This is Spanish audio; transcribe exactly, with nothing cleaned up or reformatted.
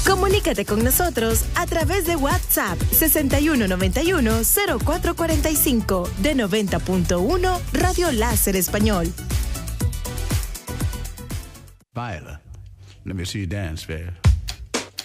Comunícate con nosotros a través de WhatsApp sesenta y uno noventa y uno cero cuatro cuarenta y cinco de noventa punto uno Radio Láser Español. Viola, let me see you dance, babe.